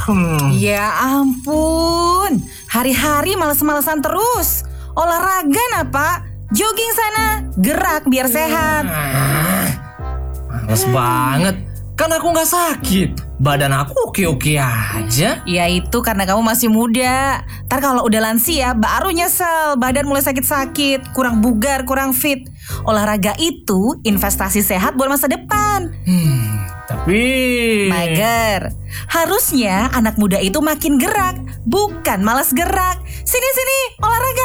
Ya ampun, hari-hari males-malesan terus. Olahraga nah Pak, jogging sana, gerak biar sehat. Males banget, kan aku gak sakit. Badan aku oke-oke aja. Ya itu karena kamu masih muda. Ntar kalau udah lansia baru nyesel, badan mulai sakit-sakit, kurang bugar, kurang fit. Olahraga itu investasi sehat buat masa depan. Tapi Mager, harusnya anak muda itu makin gerak, bukan malas gerak. Sini-sini, olahraga.